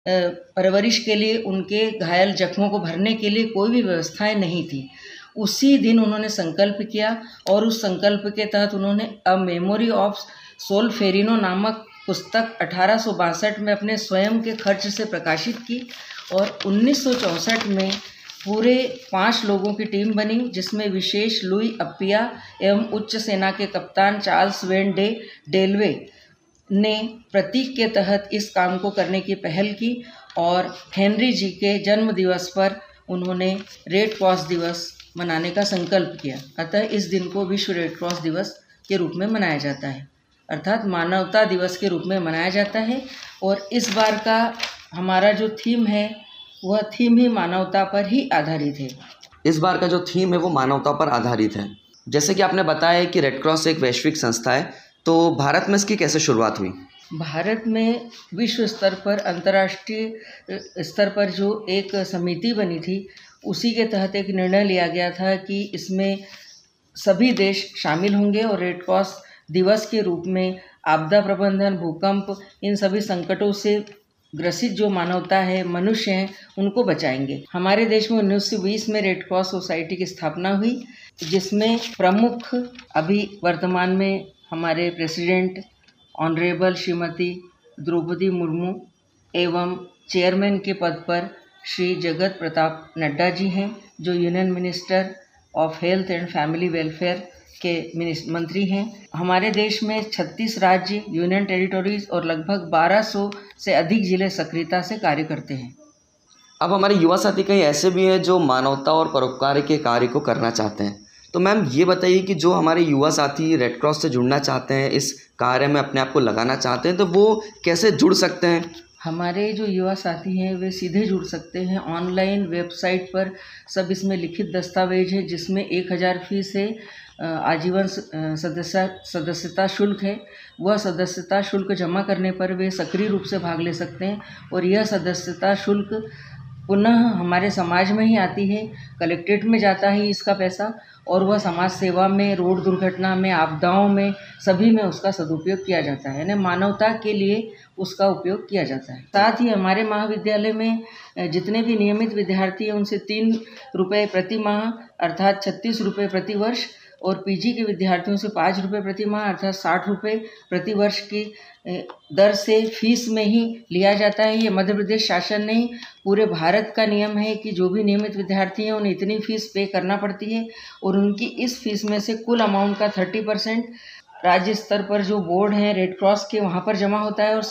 परवरिश के लिए, उनके घायल जख्मों को भरने के लिए कोई भी व्यवस्थाएं नहीं थी। उसी दिन उन्होंने संकल्प किया और उस संकल्प के तहत उन्होंने अ मेमोरी ऑफ सोल्फेरिनो नामक पुस्तक 1862 में अपने स्वयं के खर्च से प्रकाशित की और 1964 में पूरे 5 लोगों की टीम बनी, जिसमें विशेष लुई अप्पिया एवं उच्च सेना के कप्तान चार्ल्स वेन डे डेलवे ने प्रतीक के तहत इस काम को करने की पहल की और हेनरी जी के जन्म दिवस पर उन्होंने रेड क्रॉस दिवस मनाने का संकल्प किया। अतः इस दिन को विश्व रेड क्रॉस दिवस के रूप में मनाया जाता है, अर्थात मानवता दिवस के रूप में मनाया जाता है। और इस बार का हमारा जो थीम है वह थीम ही मानवता पर ही आधारित है। इस बार का जो थीम है वो मानवता पर आधारित है। जैसे कि आपने बताया कि रेड क्रॉस एक वैश्विक संस्था है, तो भारत में इसकी कैसे शुरुआत हुई? भारत में विश्व स्तर पर, अंतर्राष्ट्रीय स्तर पर जो एक समिति बनी थी, उसी के तहत एक निर्णय लिया गया था कि इसमें सभी देश शामिल होंगे और रेड क्रॉस दिवस के रूप में आपदा प्रबंधन, भूकंप, इन सभी संकटों से ग्रसित जो मानवता है, मनुष्य हैं, उनको बचाएंगे। हमारे देश में 1920 में रेड क्रॉस सोसाइटी की स्थापना हुई, जिसमें प्रमुख अभी वर्तमान में हमारे प्रेसिडेंट ऑनरेबल श्रीमती द्रौपदी मुर्मू एवं चेयरमैन के पद पर श्री जगत प्रताप नड्डा जी हैं, जो union minister of health and family welfare के मंत्री हैं। हमारे देश में 36 राज्य, यूनियन टेरिटोरीज और लगभग 1200 से अधिक जिले सक्रियता से कार्य करते हैं। अब हमारे युवा साथी कई ऐसे भी हैं जो मानवता और परोपकार के कार्य को करना चाहते हैं, तो मैम ये बताइए कि जो हमारे युवा साथी रेड क्रॉस से जुड़ना चाहते हैं, इस कार्य में अपने आप को लगाना चाहते हैं, तो वो कैसे जुड़ सकते हैं? हमारे जो युवा साथी हैं वे सीधे जुड़ सकते हैं। ऑनलाइन वेबसाइट पर सब इसमें लिखित दस्तावेज है, जिसमें 1000 फीस है, आजीवन सदस्यता शुल्क है। वह सदस्यता शुल्क जमा करने पर वे सक्रिय रूप से भाग ले सकते हैं और यह सदस्यता शुल्क पुनः हमारे समाज में ही आती है, कलेक्ट्रेट में जाता है इसका पैसा, और वह समाज सेवा में, रोड दुर्घटना में, आपदाओं में, सभी में उसका सदुपयोग किया जाता है, यानी मानवता के लिए उसका उपयोग किया जाता है। साथ ही हमारे महाविद्यालय में जितने भी नियमित विद्यार्थी हैं उनसे 3 रुपये प्रति माह अर्थात 36 रुपये प्रति वर्ष और पीजी के विद्यार्थियों से 5 रुपये प्रति माह अर्थात 60 रुपये प्रति वर्ष की दर से फीस में ही लिया जाता है। ये मध्य प्रदेश शासन नहीं, पूरे भारत का नियम है कि जो भी नियमित विद्यार्थी हैं उन्हें इतनी फीस पे करना पड़ती है और उनकी इस फीस में से कुल अमाउंट का 30% राज्य स्तर पर जो बोर्ड हैं रेड क्रॉस के, वहाँ पर जमा होता है और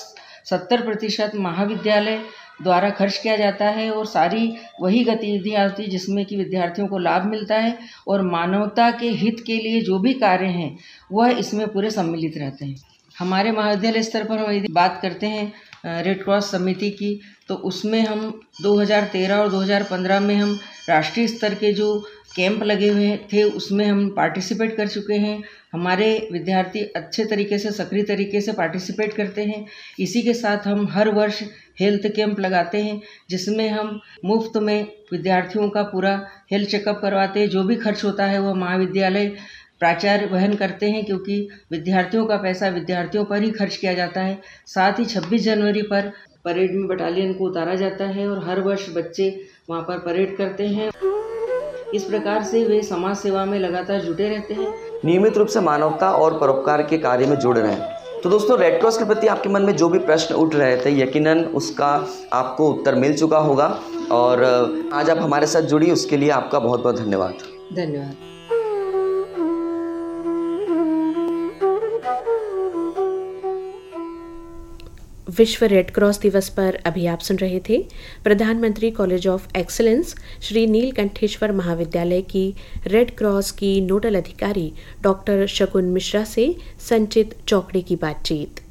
70% महाविद्यालय द्वारा खर्च किया जाता है और सारी वही गतिविधियाँ होती हैं जिसमें कि विद्यार्थियों को लाभ मिलता है और मानवता के हित के लिए जो भी कार्य हैं वह इसमें पूरे सम्मिलित रहते हैं। हमारे महाविद्यालय स्तर पर हम यदि बात करते हैं रेड क्रॉस समिति की, तो उसमें हम 2013 और 2015 में हम राष्ट्रीय स्तर के जो कैंप लगे हुए थे उसमें हम पार्टिसिपेट कर चुके हैं। हमारे विद्यार्थी अच्छे तरीके से, सक्रिय तरीके से पार्टिसिपेट करते हैं। इसी के साथ हम हर वर्ष हेल्थ कैंप लगाते हैं, जिसमें हम मुफ्त में विद्यार्थियों का पूरा हेल्थ चेकअप करवाते हैं। जो भी खर्च होता है वह महाविद्यालय प्राचार्य वहन करते हैं, क्योंकि विद्यार्थियों का पैसा विद्यार्थियों पर ही खर्च किया जाता है। साथ ही 26 जनवरी पर परेड में बटालियन को उतारा जाता है और हर वर्ष बच्चे वहाँ पर परेड करते हैं। इस प्रकार से वे समाज सेवा में लगातार जुटे रहते हैं, नियमित रूप से मानवता और परोपकार के कार्य में जुड़ रहे हैं। तो दोस्तों, रेड क्रॉस के प्रति आपके मन में जो भी प्रश्न उठ रहे थे, यकीनन उसका आपको उत्तर मिल चुका होगा और आज आप हमारे साथ जुड़ी उसके लिए आपका बहुत बहुत धन्यवाद। धन्यवाद। विश्व रेड क्रॉस दिवस पर अभी आप सुन रहे थे प्रधानमंत्री college of excellence Shri Neelkantheshwar महाविद्यालय की रेड क्रॉस की नोडल अधिकारी डॉक्टर शकुन मिश्रा से संचित चौकड़ी की बातचीत।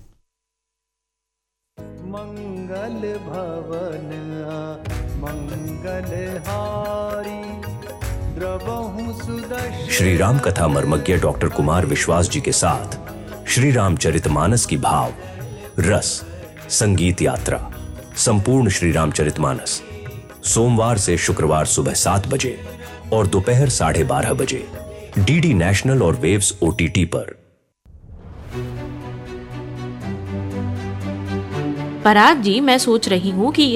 मंगल भवन मंगलहारी द्रवहु सुदर्शन। श्री राम कथा मर्मज्ञ डॉक्टर कुमार विश्वास जी के साथ श्री रामचरितमानस की भाव रस संगीत यात्रा संपूर्ण श्री रामचरितमानस सोमवार से शुक्रवार सुबह 7 बजे और दोपहर 12:30 बजे डीडी नेशनल और वेव्स OTT पर। पराग जी, मैं सोच रही हूँ कि